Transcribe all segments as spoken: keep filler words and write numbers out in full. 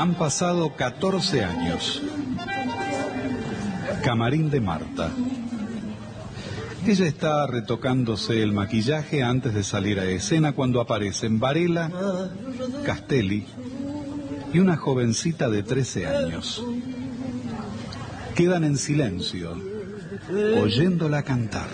Han pasado catorce años. Camarín de Marta. Ella está retocándose el maquillaje antes de salir a escena cuando aparecen Varela, Castelli y una jovencita de trece años. Quedan en silencio, oyéndola cantar.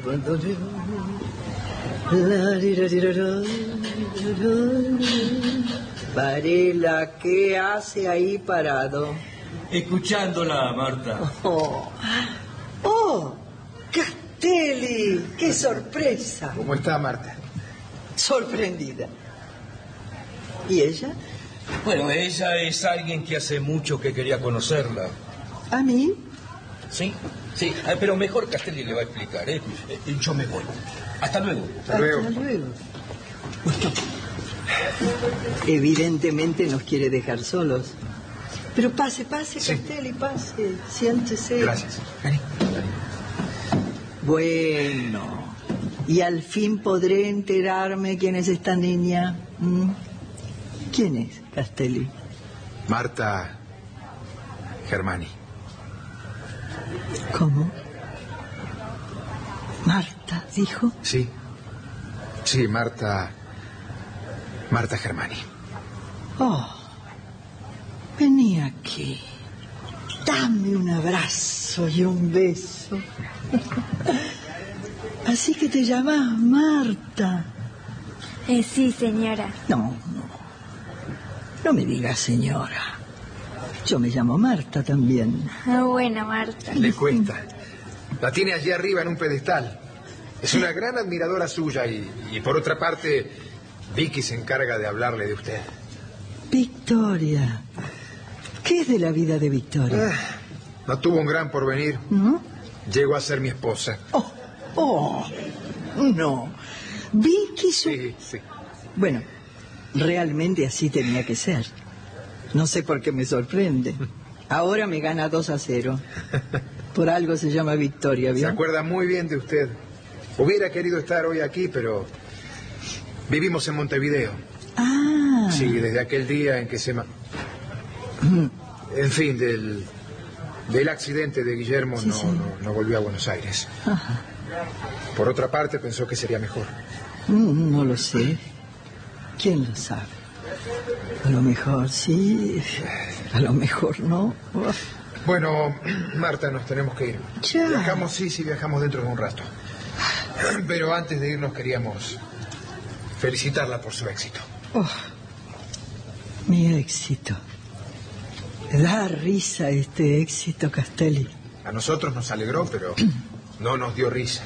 Varela, ¿qué hace ahí parado? Escuchándola, Marta. Oh, oh, Castelli, qué sorpresa. ¿Cómo está, Marta? Sorprendida. ¿Y ella? Bueno, ella es alguien que hace mucho que quería conocerla. ¿A mí? Sí, sí, pero mejor Castelli le va a explicar, ¿eh? Yo me voy. Hasta luego. Hasta luego. Hasta luego. Evidentemente nos quiere dejar solos. Pero pase, pase, sí. Castelli, pase. Siéntese. Gracias. Bueno, y al fin podré enterarme quién es esta niña. ¿Mm? ¿Quién es, Castelli? Marta Germani. ¿Cómo? ¿Marta, dijo? Sí. Sí, Marta... Marta Germani. Oh, vení aquí. Dame un abrazo y un beso. Así que te llamas Marta. Eh, sí, señora. No, no. No me digas señora. Yo me llamo Marta también. Ah, bueno, Marta. Le cuesta. La tiene allí arriba en un pedestal. Es una gran admiradora suya y, y por otra parte, Vicky se encarga de hablarle de usted. Victoria. ¿Qué es de la vida de Victoria? Ah, no tuvo un gran porvenir. ¿No? Llegó a ser mi esposa. Oh, oh, no. Vicky su... Sí, sí. Bueno, realmente así tenía que ser. No sé por qué me sorprende. Ahora me gana dos a cero. Por algo se llama Victoria, ¿vio? Se acuerda muy bien de usted. Hubiera querido estar hoy aquí, pero vivimos en Montevideo. Ah. Sí, desde aquel día en que se... Ma... En fin, del, del accidente de Guillermo sí, no, sí. no, no volvió a Buenos Aires. Ajá. Por otra parte, pensó que sería mejor. No lo sé. ¿Quién lo sabe? A lo mejor sí, a lo mejor no. Bueno, Marta, nos tenemos que ir. Ya. Viajamos, sí, sí, viajamos dentro de un rato. Pero antes de irnos queríamos felicitarla por su éxito. Oh, mi éxito. Da risa este éxito, Castelli. A nosotros nos alegró, pero no nos dio risa.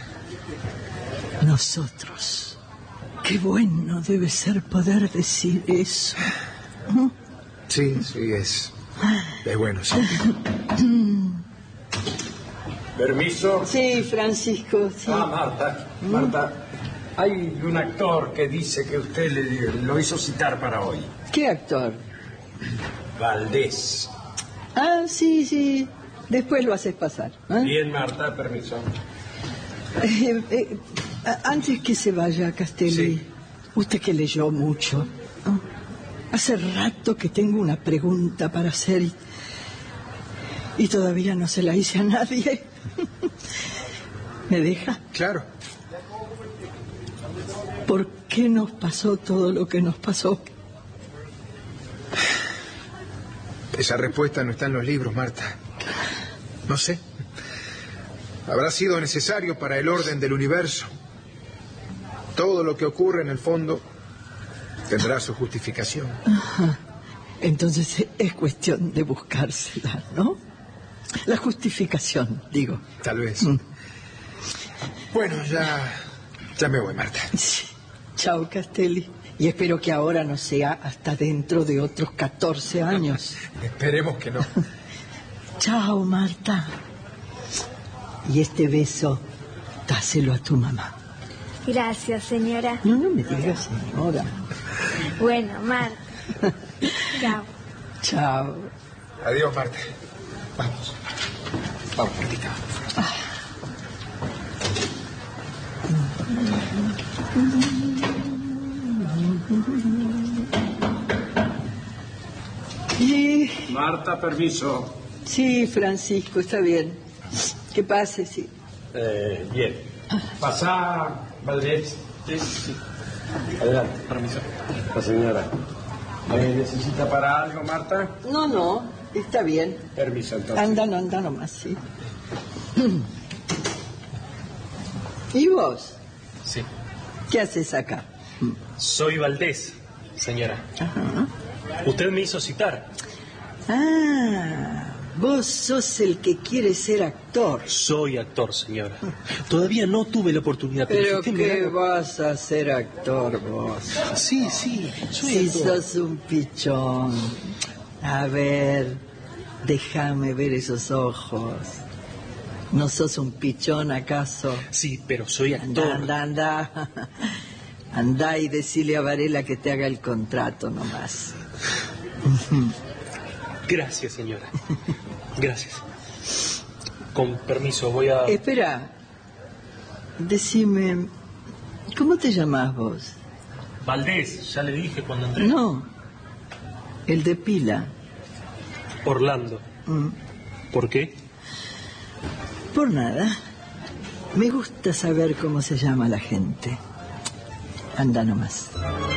Nosotros. Qué bueno debe ser poder decir eso. ¿No? Sí, sí, es... Es bueno, sí. ¿Permiso? Sí, Francisco, sí. Ah, Marta, Marta, hay un actor que dice que usted le, lo hizo citar para hoy. ¿Qué actor? Valdés. Ah, sí, sí. Después lo haces pasar. ¿eh? Bien, Marta, permiso. Eh, eh, antes que se vaya, Castelli, sí. Usted que leyó mucho, ¿no? Hace rato que tengo una pregunta para hacer y, y todavía no se la hice a nadie. ¿Me deja? Claro. ¿Por qué nos pasó todo lo que nos pasó? Esa respuesta no está en los libros, Marta. No sé. Habrá sido necesario para el orden del universo. Todo lo que ocurre en el fondo tendrá su justificación. Ajá. Entonces es cuestión de buscársela, ¿no? La justificación, digo. Tal vez. Mm. Bueno, ya, ya me voy, Marta. Sí. Chao, Castelli. Y espero que ahora no sea hasta dentro de otros catorce años. Esperemos que no. Chao, Marta. Y este beso, dáselo a tu mamá. Gracias, señora. No, no me digas señora. Bueno, Marta. Chao. Chao. Adiós, Marta. Vamos. Vamos, Martita. Ah. Y Marta, permiso. Sí, Francisco, está bien. Que pase, sí. Eh, bien. Pasá, Valdés. Sí, sí. Adelante. Permiso. La señora. ¿Me necesita para algo, Marta? No, no, está bien. Permiso, entonces. Anda, no, anda nomás, sí. ¿Y vos? Sí. ¿Qué haces acá? Soy Valdés, señora. Ajá. Usted me hizo citar. Ah, vos sos el que quiere ser actor. Soy actor, señora. Todavía no tuve la oportunidad. Pero si usted me ¿qué da- vas a ser actor vos? Sí, sí, soy Si actor. sos un pichón. A ver, déjame ver esos ojos. ¿No sos un pichón acaso? Sí, pero soy actor. Anda, anda, anda. Anda y decile a Varela que te haga el contrato nomás. Gracias, señora. Gracias. Con permiso, voy a... Espera, decime, ¿cómo te llamás vos? Valdés, ya le dije cuando entré. No, el de pila. Orlando. Mm, ¿Por qué? Por nada. Me gusta saber cómo se llama la gente. Anda nomás.